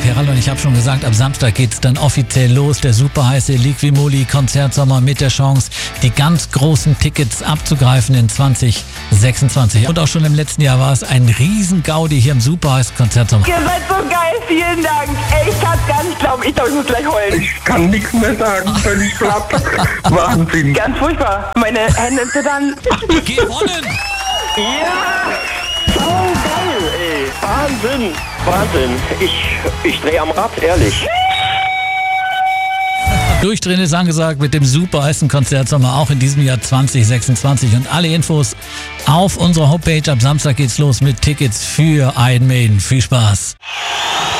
Herald, und ich habe schon gesagt, ab Samstag geht's dann offiziell los. Der super heiße Liqui Konzertsommer mit der Chance, die ganz großen Tickets abzugreifen in 2026. Und auch schon im letzten Jahr war es ein Riesen-Gaudi hier im super heißen Konzertsommer. Ihr seid so geil, vielen Dank. Ey, ich kann's gar nicht glauben. Ich glaube, ich muss gleich heulen. Ich kann nichts mehr sagen, völlig platt. Wahnsinn. Ganz furchtbar. Meine Hände zittern. Gewonnen! Ja! So geil, ey. Wahnsinn. Wahnsinn. Ich drehe am Rad, ehrlich. Durchdrehen ist angesagt mit dem super heißen Konzertsommer, auch in diesem Jahr 2026. Und alle Infos auf unserer Homepage. Ab Samstag geht's los mit Tickets für Iron Maiden. Viel Spaß!